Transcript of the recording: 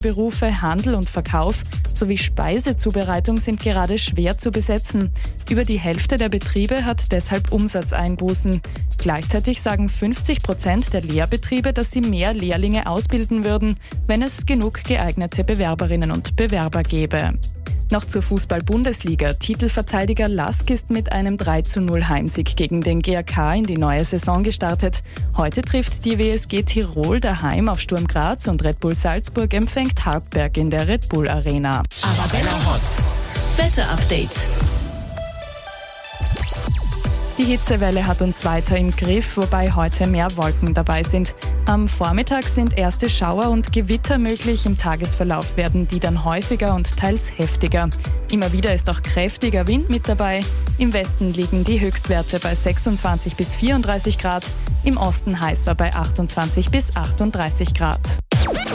Berufe, Handel und Verkauf sowie Speisezubereitung sind gerade schwer zu besetzen. Über die Hälfte der Betriebe hat deshalb Umsatzeinbußen. Gleichzeitig sagen 50% der Lehrbetriebe, dass sie mehr Lehrlinge ausbilden würden, wenn es genug geeignete Bewerberinnen und Bewerber gäbe. Noch zur Fußball-Bundesliga. Titelverteidiger Lask ist mit einem 3:0 Heimsieg gegen den GAK in die neue Saison gestartet. Heute trifft die WSG Tirol daheim auf Sturm Graz und Red Bull Salzburg empfängt Hartberg in der Red Bull Arena. Arabella Hot. Wetter-Update. Die Hitzewelle hat uns weiter im Griff, wobei heute mehr Wolken dabei sind. Am Vormittag sind erste Schauer und Gewitter möglich. Im Tagesverlauf werden die dann häufiger und teils heftiger. Immer wieder ist auch kräftiger Wind mit dabei. Im Westen liegen die Höchstwerte bei 26 bis 34 Grad, im Osten heißer bei 28 bis 38 Grad.